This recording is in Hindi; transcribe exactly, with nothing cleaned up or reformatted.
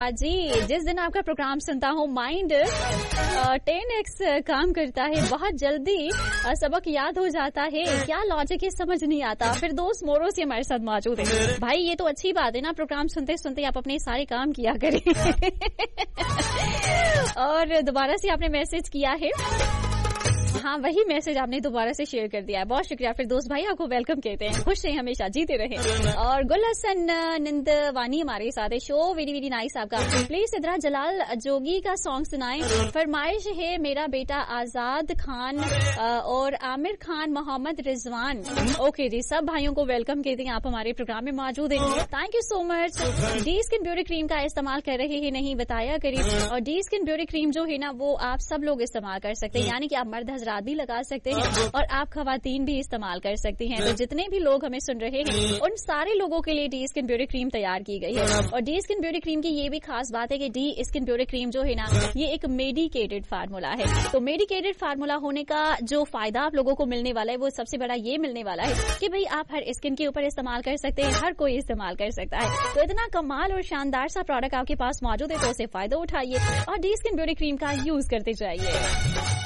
जी, जिस दिन आपका प्रोग्राम सुनता हूँ माइंड टेन एक्स काम करता है, बहुत जल्दी सबक याद हो जाता है, क्या लॉजिक है समझ नहीं आता। फिर दोस्त मोरो से हमारे साथ मौजूद है। भाई ये तो अच्छी बात है ना, प्रोग्राम सुनते सुनते आप अपने सारे काम किया करें। और दोबारा से आपने मैसेज किया है, हाँ वही मैसेज आपने दोबारा से शेयर कर दिया है, बहुत शुक्रिया। फिर दोस्त भाई आपको वेलकम कहते हैं, खुश रहे हमेशा, जीते रहे। और गुल हसन निंदवानी हमारे साथ है, शो वेरी वेरी नाइस आपका। प्लीज सिद्रा जलाल जोगी का सॉन्ग सुनाएं, फरमाइश है मेरा बेटा आजाद खान और आमिर खान मोहम्मद रिजवान। ओके जी, सब भाइयों को वेलकम कहते हैं, आप हमारे प्रोग्राम में मौजूद हैं, thank you so much. D skin beauty cream का इस्तेमाल कर रहे हैं नहीं बताया करिए। और डी स्किन ब्यूटी क्रीम जो है ना वो आप सब लोग इस्तेमाल कर सकते हैं, यानी कि आप मर्द हजरात भी लगा सकते हैं और आप खवातीन भी इस्तेमाल कर सकती हैं। तो जितने भी लोग हमें सुन रहे हैं उन सारे लोगों के लिए डी स्किन ब्यूटी क्रीम तैयार की गई है। और डी स्किन ब्यूटी क्रीम की ये भी खास बात है कि डी स्किन ब्यूटी क्रीम जो है ना ये एक मेडिकेटेड फार्मूला है। तो मेडिकेटेड फार्मूला होने का जो फायदा आप लोगों को मिलने वाला है वो सबसे बड़ा ये मिलने वाला है कि भाई आप हर स्किन के ऊपर इस्तेमाल कर सकते हैं, हर कोई इस्तेमाल कर सकता है। तो इतना कमाल और शानदार सा प्रोडक्ट आपके पास मौजूद है, तो उसे फायदा उठाइए और डी स्किन ब्यूटी क्रीम का यूज करते जाइए।